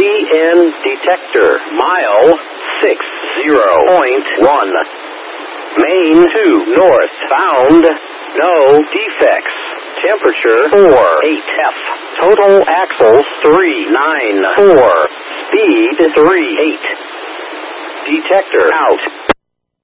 PN detector. Mile 60.1. Main 2 north. Found no defects. Temperature 48F. Total axles 394. Speed 38. Detector out.